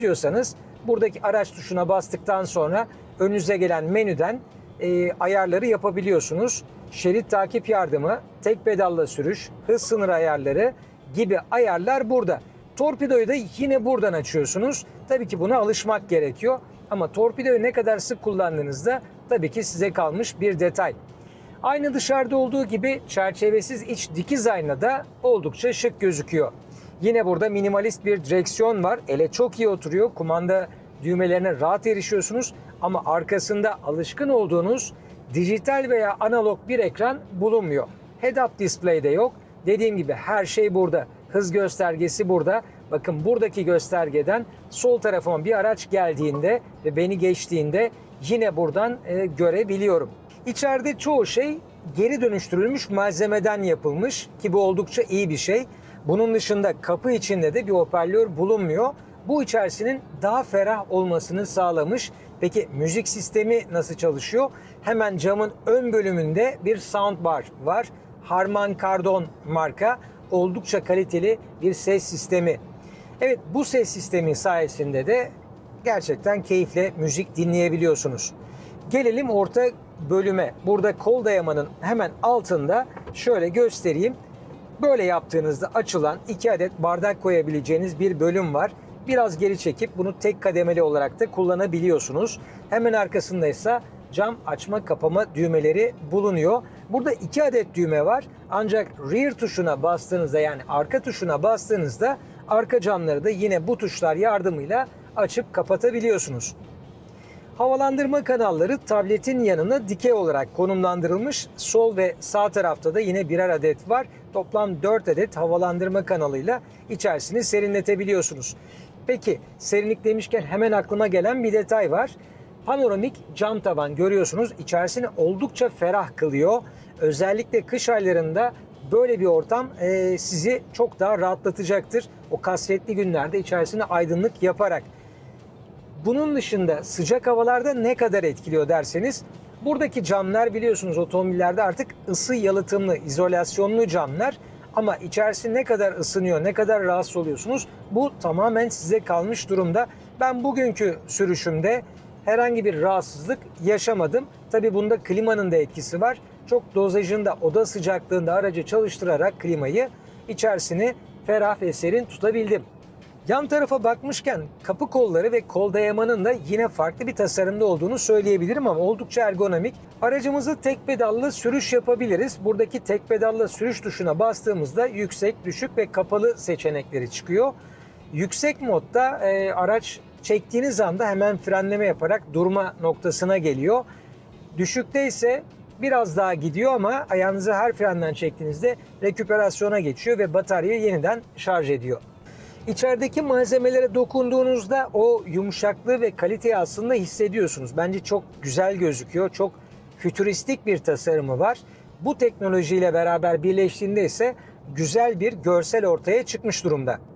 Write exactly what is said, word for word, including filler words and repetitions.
diyorsanız buradaki araç tuşuna bastıktan sonra önünüze gelen menüden e, ayarları yapabiliyorsunuz. Şerit takip yardımı, tek pedalla sürüş, hız sınır ayarları gibi ayarlar burada. Torpidoyu da yine buradan açıyorsunuz. Tabii ki buna alışmak gerekiyor. Ama torpidoyu ne kadar sık kullandığınızda tabii ki size kalmış bir detay. Aynı dışarıda olduğu gibi çerçevesiz iç dikiz ayna da oldukça şık gözüküyor. Yine burada minimalist bir direksiyon var. Ele çok iyi oturuyor. Kumanda düğmelerine rahat erişiyorsunuz. Ama arkasında alışkın olduğunuz dijital veya analog bir ekran bulunmuyor. Head-up display de yok. Dediğim gibi her şey burada. Hız göstergesi burada. Bakın buradaki göstergeden sol tarafıma bir araç geldiğinde ve beni geçtiğinde yine buradan e, görebiliyorum. İçeride çoğu şey geri dönüştürülmüş malzemeden yapılmış ki bu oldukça iyi bir şey. Bunun dışında kapı içinde de bir hoparlör bulunmuyor. Bu içerisinin daha ferah olmasını sağlamış. Peki müzik sistemi nasıl çalışıyor? Hemen camın ön bölümünde bir soundbar var. Harman Kardon marka, oldukça kaliteli bir ses sistemi. Evet, bu ses sistemi sayesinde de gerçekten keyifle müzik dinleyebiliyorsunuz. Gelelim orta bölüme. Burada kol dayamanın hemen altında şöyle göstereyim. Böyle yaptığınızda açılan iki adet bardak koyabileceğiniz bir bölüm var. Biraz geri çekip bunu tek kademeli olarak da kullanabiliyorsunuz. Hemen arkasında ise cam açma kapama düğmeleri bulunuyor. Burada iki adet düğme var. Ancak rear tuşuna bastığınızda, yani arka tuşuna bastığınızda arka camları da yine bu tuşlar yardımıyla açıp kapatabiliyorsunuz. Havalandırma kanalları tabletin yanına dikey olarak konumlandırılmış. Sol ve sağ tarafta da yine birer adet var. Toplam dört adet havalandırma kanalıyla içerisini serinletebiliyorsunuz. Peki serinlik demişken hemen aklıma gelen bir detay var. Panoramik cam tavan görüyorsunuz. İçerisini oldukça ferah kılıyor. Özellikle kış aylarında böyle bir ortam e, sizi çok daha rahatlatacaktır. O kasvetli günlerde içerisine aydınlık yaparak. Bunun dışında sıcak havalarda ne kadar etkiliyor derseniz, buradaki camlar biliyorsunuz otomobillerde artık ısı yalıtımlı, izolasyonlu camlar. Ama içerisi ne kadar ısınıyor, ne kadar rahatsız oluyorsunuz, bu tamamen size kalmış durumda. Ben bugünkü sürüşümde herhangi bir rahatsızlık yaşamadım. Tabii bunda klimanın da etkisi var. Çok dozajında, oda sıcaklığında aracı çalıştırarak klimayı içerisini ferah ve serin tutabildim. Yan tarafa bakmışken kapı kolları ve kol dayamanın da yine farklı bir tasarımda olduğunu söyleyebilirim ama oldukça ergonomik. Aracımızı tek pedallı sürüş yapabiliriz. Buradaki tek pedallı sürüş tuşuna bastığımızda yüksek, düşük ve kapalı seçenekleri çıkıyor. Yüksek modda e, araç çektiğiniz anda hemen frenleme yaparak durma noktasına geliyor. Düşükte ise biraz daha gidiyor ama ayağınızı her frenden çektiğinizde rekuperasyona geçiyor ve bataryayı yeniden şarj ediyor. İçerideki malzemelere dokunduğunuzda o yumuşaklığı ve kaliteyi aslında hissediyorsunuz. Bence çok güzel gözüküyor. Çok fütüristik bir tasarımı var. Bu teknolojiyle beraber birleştiğinde ise güzel bir görsel ortaya çıkmış durumda.